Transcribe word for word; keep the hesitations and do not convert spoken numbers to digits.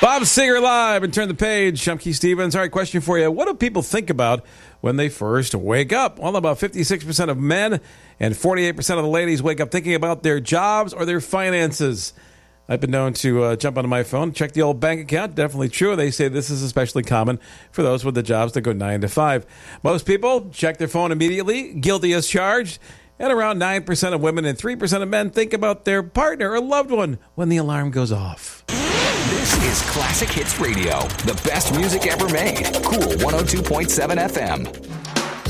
Bob Seger live and turn the page. I'm Keith Stevens. All right, question for you. What do people think about when they first wake up? Well, about fifty-six percent of men and forty-eight percent of the ladies wake up thinking about their jobs or their finances. I've been known to uh, jump onto my phone, check the old bank account. Definitely true. They say this is especially common for those with the jobs that go nine to five. Most people check their phone immediately, guilty as charged. And around nine percent of women and three percent of men think about their partner or loved one when the alarm goes off. This is Classic Hits Radio, the best music ever made. Cool one oh two point seven F M.